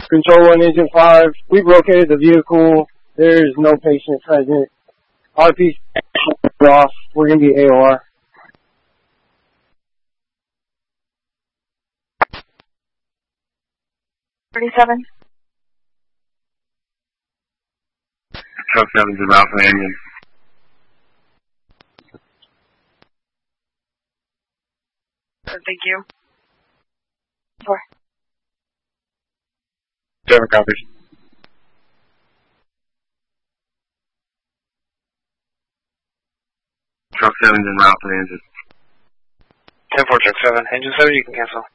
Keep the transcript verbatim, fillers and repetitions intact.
Control one, Engine five. We've located the vehicle. There is no patient present. R P off. We're going to be A O R. thirty-seven. Truck seven's in route for the engine. Thank you. Four. Seven copies. Truck seven's in route for the engine. ten four, truck seven. Engine seven, you can cancel.